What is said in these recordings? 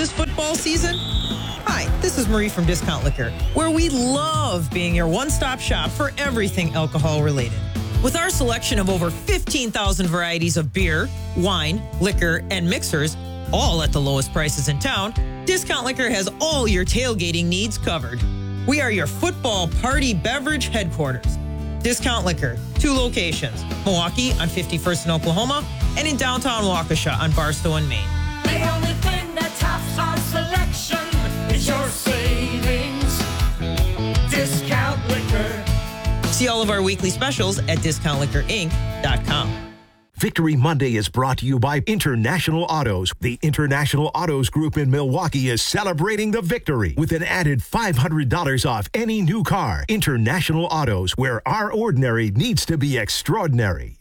this football season? Hi, this is Marie from Discount Liquor, where we love being your one-stop shop for everything alcohol-related. With our selection of over 15,000 varieties of beer, wine, liquor, and mixers, all at the lowest prices in town, Discount Liquor has all your tailgating needs covered. We are your football party beverage headquarters. Discount Liquor, 2 locations, Milwaukee on 51st in Oklahoma and in downtown Waukesha on Barstow and Maine. The only thing that tops our selection is your savings. Discount Liquor. See all of our weekly specials at discountliquorinc.com. Victory Monday is brought to you by International Autos. The International Autos Group in Milwaukee is celebrating the victory with an added $500 off any new car. International Autos, where our ordinary needs to be extraordinary.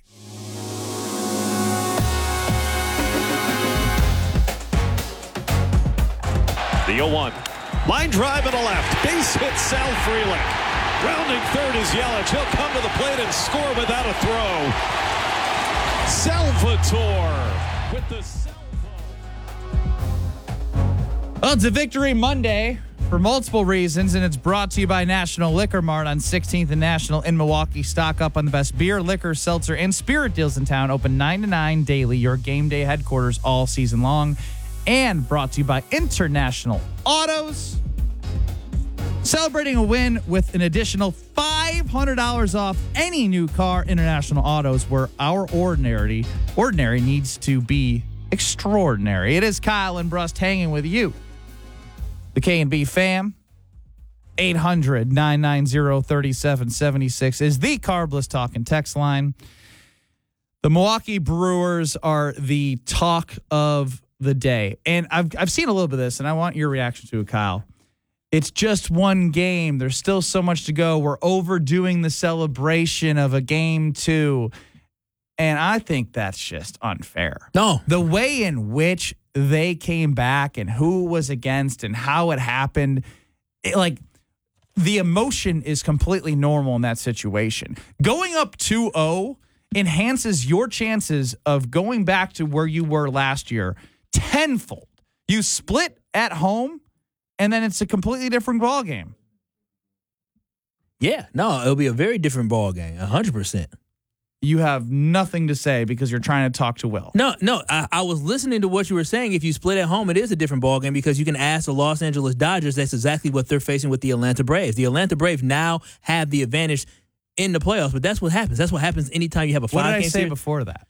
The 0-1. Line drive and a left. Base hit Sal Frelick. Rounding third is Yelich. He'll come to the plate and score without a throw. Salvatore with the salvo. Well, it's a Victory Monday for multiple reasons, and it's brought to you by National Liquor Mart on 16th and National in Milwaukee. Stock up on the best beer, liquor, seltzer, and spirit deals in town. Open 9 to 9 daily, your game day headquarters all season long. And brought to you by International Autos. Celebrating a win with an additional $500 off any new car. International Autos, where our ordinary needs to be extraordinary. It is Kyle and Brust hanging with you. The K&B fam. 800-990-3776 is the Carbless Talk and Text line. The Milwaukee Brewers are the talk of the day. And I've seen a little bit of this, and I want your reaction to it, Kyle. It's just one game. There's still so much to go. We're overdoing the celebration of a game 2. And I think that's just unfair. No. The way in which they came back and who was against and how it happened, the emotion is completely normal in that situation. Going up 2-0 enhances your chances of going back to where you were last year tenfold. You split at home, and then it's a completely different ball game. Yeah, no, it'll be a very different ball game, 100%. You have nothing to say because you're trying to talk to Will. No, I was listening to what you were saying. If you split at home, it is a different ball game because you can ask the Los Angeles Dodgers. That's exactly what they're facing with the Atlanta Braves. The Atlanta Braves now have the advantage in the playoffs, but that's what happens. That's what happens anytime you have a 5-game series. What did I say before that?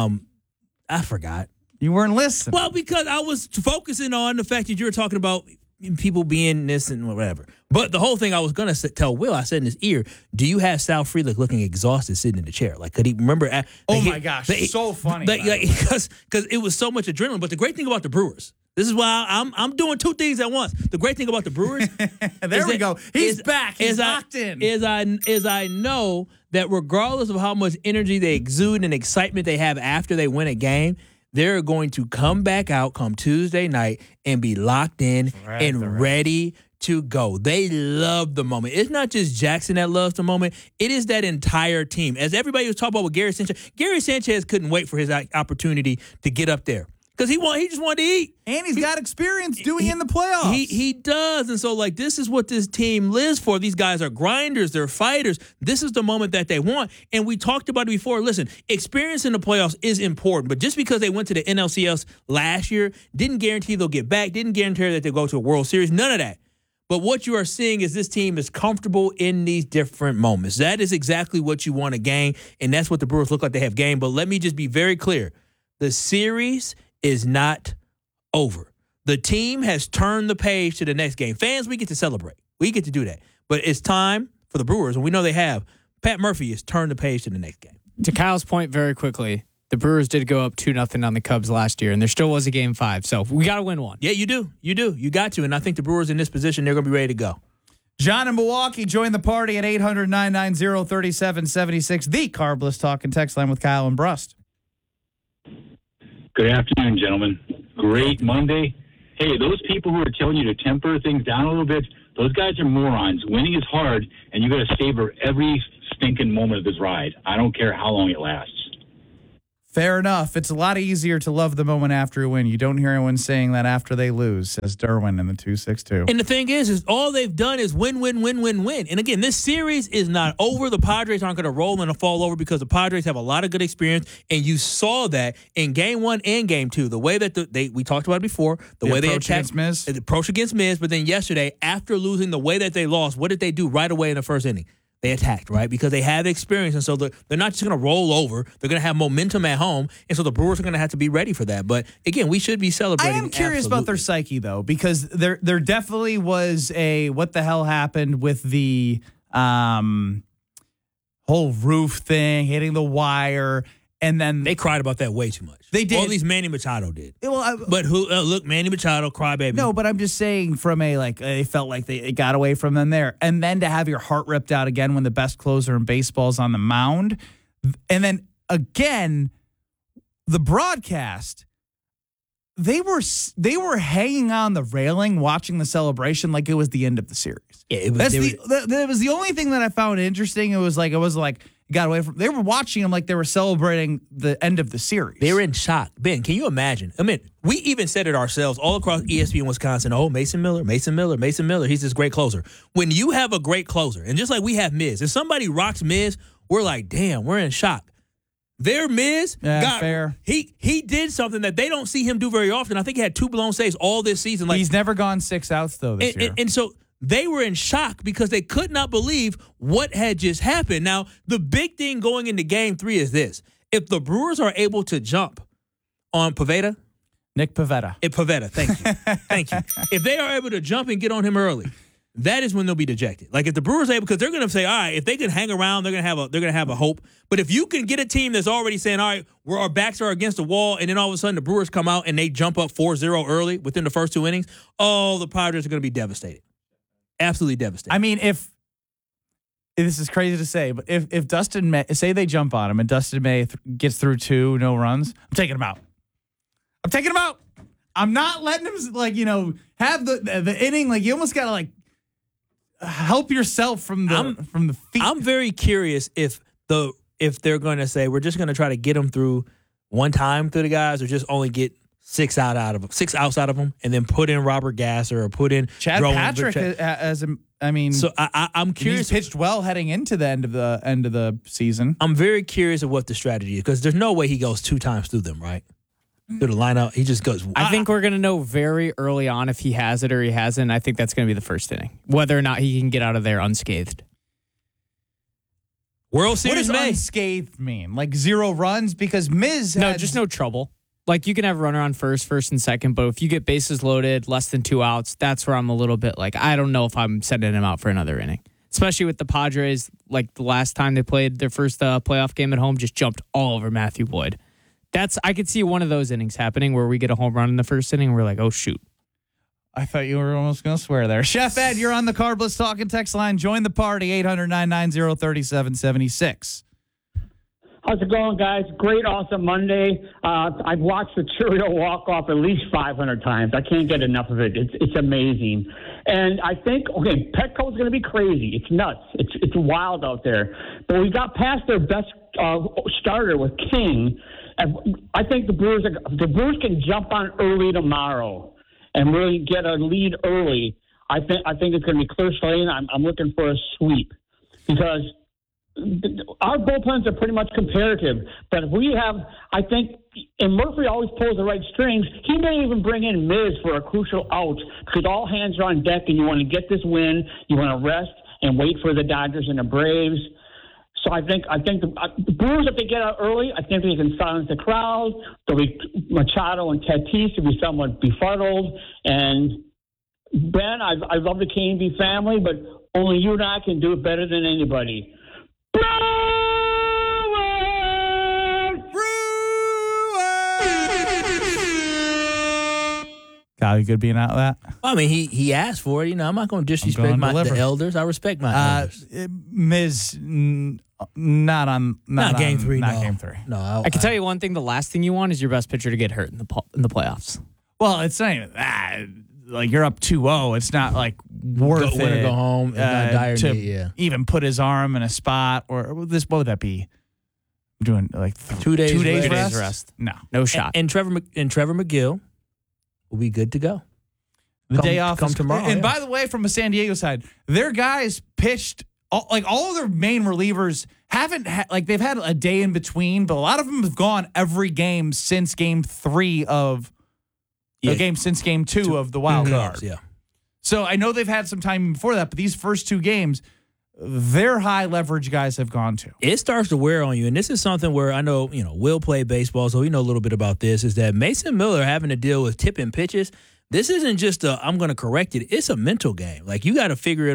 I forgot. You weren't listening. Well, because I was focusing on the fact that you were talking about people being this and whatever. But the whole thing I was going to tell Will, I said in his ear, do you have Sal Frelick looking exhausted sitting in the chair? Like, could he remember? My gosh, so funny. Because it was so much adrenaline. But the great thing about the Brewers, this is why I'm doing 2 things at once. The great thing about the Brewers, there we go. He's back. He's locked in. Is I know that regardless of how much energy they exude and excitement they have after they win a game, they're going to come back out come Tuesday night and be locked in and ready to go. They love the moment. It's not just Jackson that loves the moment. It is that entire team. As everybody was talking about with Gary Sanchez couldn't wait for his opportunity to get up there. Because he just wanted to eat. And he's got experience doing in the playoffs. He does. And so, this is what this team lives for. These guys are grinders. They're fighters. This is the moment that they want. And we talked about it before. Listen, experience in the playoffs is important. But just because they went to the NLCS last year didn't guarantee they'll get back, didn't guarantee that they'll go to a World Series. None of that. But what you are seeing is this team is comfortable in these different moments. That is exactly what you want to gain. And that's what the Brewers look like they have gained. But let me just be very clear. The series is not over. The team has turned the page to the next game. Fans, we get to celebrate. We get to do that. But it's time for the Brewers, and we know they have. Pat Murphy has turned the page to the next game. To Kyle's point very quickly, the Brewers did go up 2-0 on the Cubs last year, and there still was a Game 5. So we got to win one. Yeah, you do. You do. You got to. And I think the Brewers in this position, they're going to be ready to go. John in Milwaukee, join the party at 800-990-3776. The Carbless Talk and Text line with Kyle and Brust. Good afternoon, gentlemen. Great Monday. Hey, those people who are telling you to temper things down a little bit, those guys are morons. Winning is hard, and you got to savor every stinking moment of this ride. I don't care how long it lasts. Fair enough. It's a lot easier to love the moment after a win. You don't hear anyone saying that after they lose, says Derwin in the 262. And the thing is all they've done is win, win, win, win, win. And again, this series is not over. The Padres aren't going to roll and fall over because the Padres have a lot of good experience, and you saw that in Game 1 and Game 2. The way that we talked about it before, the way they attacked the approach against Miz, but then yesterday, after losing the way that they lost, what did they do right away in the first inning? They attacked, right? Because they have experience, and so they're not just going to roll over. They're going to have momentum at home, and so the Brewers are going to have to be ready for that. But again, we should be celebrating. I am curious about their psyche, though, because there definitely was a what the hell happened with the whole roof thing, hitting the wire, and then they cried about that way too much. They did. Or at least Manny Machado did. Well, but look, Manny Machado, crybaby. No, but I'm just saying from they felt like it got away from them there. And then to have your heart ripped out again when the best closer in baseball is on the mound. And then again, the broadcast, they were hanging on the railing watching the celebration like it was the end of the series. Yeah, that was the only thing that I found interesting. It was like got away from. They were watching them like they were celebrating the end of the series. They were in shock. Ben, can you imagine? I mean, we even said it ourselves all across ESPN Wisconsin. Oh, Mason Miller. He's this great closer. When you have a great closer, and just like we have Miz, if somebody rocks Miz, we're like, damn, we're in shock. Their Miz fair. He did something that they don't see him do very often. I think he had 2 blown saves all this season. He's never gone 6 outs though this year. And so they were in shock because they could not believe what had just happened. Now, the big thing going into Game 3 is this. If the Brewers are able to jump on Pivetta. Nick Pivetta. Thank you. Thank you. If they are able to jump and get on him early, that is when they'll be dejected. Like if the Brewers are able, because they're going to say, all right, if they can hang around, they're going to have a hope. But if you can get a team that's already saying, all right, where our backs are against the wall, and then all of a sudden the Brewers come out and they jump up 4-0 early within the first 2 innings, the Padres are going to be devastated. Absolutely devastated. I mean, if this is crazy to say, but if Dustin May, say they jump on him and Dustin May gets through 2 no runs, I'm taking him out. I'm not letting him have the inning. Like you almost got to help yourself from the feet. I'm very curious if they're going to say we're just going to try to get them through one time through the guys, or just only get 6 outs out of them, and then put in Robert Gasser or put in Chad Patrick So I'm curious. He's pitched well heading into the end of the season. I'm very curious of what the strategy is, because there's no way he goes 2 times through them, right? Through the lineup, he just goes. I think we're going to know very early on if he has it or he hasn't. I think that's going to be the first inning, whether or not he can get out of there unscathed. World Series what does unscathed mean? Like 0 runs? Because Miz just no trouble. Like you can have a runner on first and second, but if you get bases loaded, less than 2 outs, that's where I'm a little bit like, I don't know if I'm sending him out for another inning. Especially with the Padres, like the last time they played their first playoff game at home, just jumped all over Matthew Boyd. I could see one of those innings happening where we get a home run in the first inning and we're like, oh, shoot. I thought you were almost going to swear there. Chef Ed, you're on the Carb Blitz Talking text line. Join the party, 800-990-3776. How's it going, guys? Great, awesome Monday. I've watched the Cheerio walk-off at least 500 times. I can't get enough of it. It's amazing. And I think, Petco's going to be crazy. It's nuts. It's wild out there. But we got past their best starter with King. I think the Brewers can jump on early tomorrow and really get a lead early. I think it's going to be clear sailing. I'm looking for a sweep because our bullpens are pretty much comparative. But if we have, I think, and Murphy always pulls the right strings, he may even bring in Miz for a crucial out because all hands are on deck and you want to get this win. You want to rest and wait for the Dodgers and the Braves. So I think the Brewers, if they get out early, I think they can silence the crowd. There'll be Machado and Tatis to be somewhat befuddled. And Ben, I love the KNB family, but only you and I can do it better than anybody. Kyle, you good being out of that? I mean, he asked for it. I'm not going to disrespect the elders. I respect my elders. Miz, not game 3. Not game 3. No, I can tell you one thing. The last thing you want is your best pitcher to get hurt in the playoffs. Well, it's not even that. Like you're up 2-0. It's not like worth win it. Or go home. To even put his arm in a spot or this. What would that be? doing like 2 days 2 days rest. rest. No. No shot. And Trevor McGill will be good to go. The day off come is, tomorrow. And yeah. by the way, from a San Diego side, their guys pitched all of their main relievers haven't they've had a day in between, but a lot of them have gone every game since game 3 of the game since game 2 of the wild card. Yeah. So I know they've had some time before that, but these first 2 games, their high leverage guys have gone to. It starts to wear on you, and this is something where I know Will play baseball, so we know a little bit about this. Is that Mason Miller having to deal with tipping pitches? This isn't just I'm going to correct it. It's a mental game. Like, you got to figure it